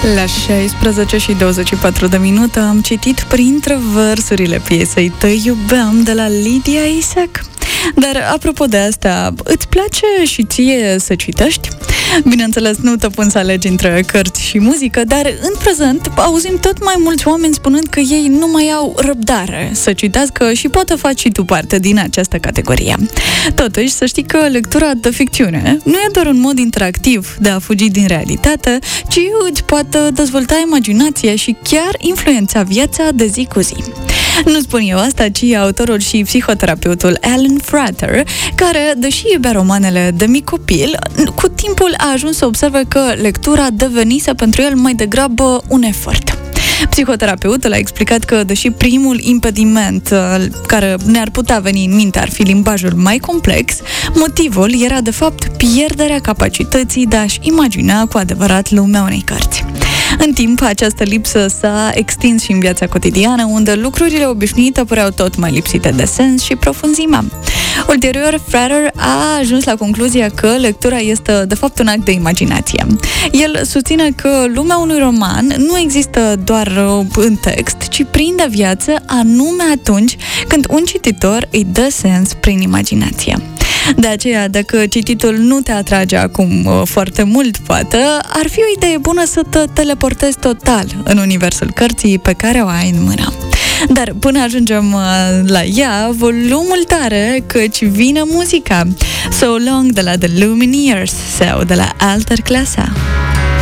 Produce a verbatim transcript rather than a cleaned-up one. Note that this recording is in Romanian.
La șaisprezece și douăzeci și patru de minute am citit printre versurile piesei Te iubeam de la Lidia Isaac. Dar apropo de asta, îți place și ție să citești? Bineînțeles, nu te pun să alegi între cărți și muzică, dar în prezent auzim tot mai mulți oameni spunând că ei nu mai au răbdare să citească și poate faci și tu parte din această categorie. Totuși, să știi că lectura de ficțiune nu e doar un mod interactiv de a fugi din realitate, ci îți poate dezvolta imaginația și chiar influența viața de zi cu zi. Nu spun eu asta, ci autorul și psihoterapeutul Alan Frater, care, deși iubea romanele de mic copil, cu timpul a ajuns să observe că lectura devenise pentru el mai degrabă un efort. Psihoterapeutul a explicat că, deși primul impediment care ne-ar putea veni în minte ar fi limbajul mai complex, motivul era, de fapt, pierderea capacității de a-și imagina cu adevărat lumea unei cărți. În timp, această lipsă s-a extins și în viața cotidiană, unde lucrurile obișnuite păreau tot mai lipsite de sens și profunzime. Ulterior, Frater a ajuns la concluzia că lectura este, de fapt, un act de imaginație. El susține că lumea unui roman nu există doar în text, ci prinde viață anume atunci când un cititor îi dă sens prin imaginație. De aceea, dacă cititul nu te atrage acum foarte mult, poate, ar fi o idee bună să te teleportezi total în universul cărții pe care o ai în mână. Dar până ajungem la ea, volumul tare, căci vine muzica. So Long de la The Lumineers sau de la Alter Clasa.